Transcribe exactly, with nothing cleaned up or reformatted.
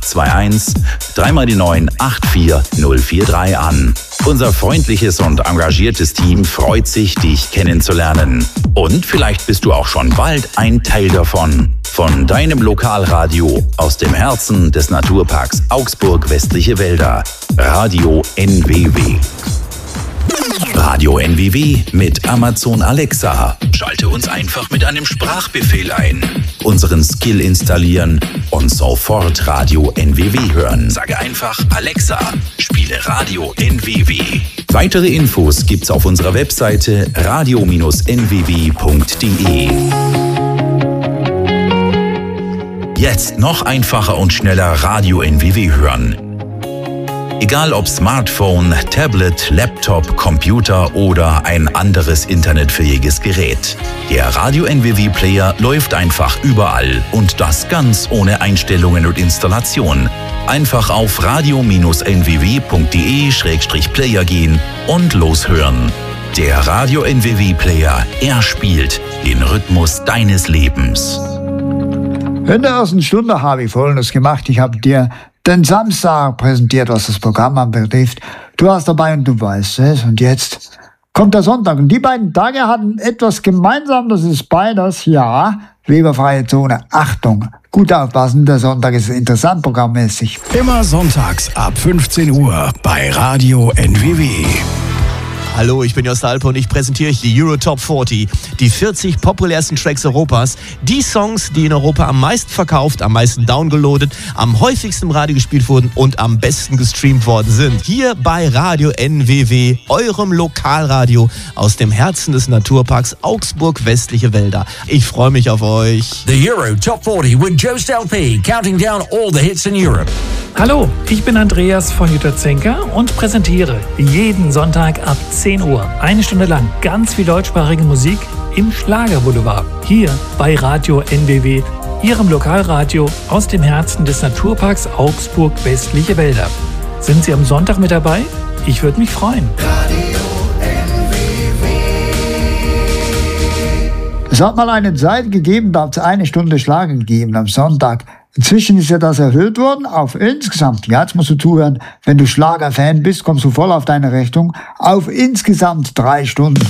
acht zwei eins, drei mal die neun acht vier null vier drei an. Unser freundliches und engagiertes Team freut sich, dich kennenzulernen. Und vielleicht bist du auch schon bald ein Teil davon. Von deinem Lokalradio aus dem Herzen des Naturparks Augsburg Westliche Wälder. Radio N W W. Radio N W W mit Amazon Alexa. Schalte uns einfach mit einem Sprachbefehl ein. Unseren Skill installieren und sofort Radio N W W hören. Sage einfach Alexa, spiele Radio N W W. Weitere Infos gibt's auf unserer Webseite radio N W W punkt de. Jetzt noch einfacher und schneller Radio N W W hören. Egal ob Smartphone, Tablet, Laptop, Computer oder ein anderes internetfähiges Gerät. Der Radio N W W-Player läuft einfach überall und das ganz ohne Einstellungen und Installation. Einfach auf radio N W W punkt de Schrägstrich Player gehen und loshören. Der Radio N W W-Player, er spielt den Rhythmus deines Lebens. In der ersten Stunde habe ich Folgendes gemacht. Ich habe dir den Samstag präsentiert, was das Programm anbetrifft. Du warst dabei und du weißt es. Und jetzt kommt der Sonntag. Und die beiden Tage hatten etwas gemeinsam. Das ist beides, ja, weberfreie Zone. Achtung, gut aufpassen, der Sonntag ist interessant programmmäßig. Immer sonntags ab fünfzehn Uhr bei Radio N W W. Hallo, ich bin Jost Alpe und ich präsentiere euch die Euro Top vierzig, die vierzig populärsten Tracks Europas, die Songs, die in Europa am meisten verkauft, am meisten downgeloadet, am häufigsten im Radio gespielt wurden und am besten gestreamt worden sind. Hier bei Radio N W W, eurem Lokalradio aus dem Herzen des Naturparks Augsburg Westliche Wälder. Ich freue mich auf euch. The Euro Top vierzig with Jost Alpe, counting down all the hits in Europe. Hallo, ich bin Andreas von Jutta Zenker und präsentiere jeden Sonntag ab zehn Uhr eine Stunde lang ganz viel deutschsprachige Musik im Schlagerboulevard. Hier bei Radio N W W, Ihrem Lokalradio aus dem Herzen des Naturparks Augsburg Westliche Wälder. Sind Sie am Sonntag mit dabei? Ich würde mich freuen. Radio N W W. Es hat mal eine Zeit gegeben, da hat es eine Stunde Schlager gegeben am Sonntag. Inzwischen ist ja das erhöht worden auf insgesamt, ja, jetzt musst du zuhören, wenn du Schlagerfan bist, kommst du voll auf deine Rechnung, auf insgesamt drei Stunden.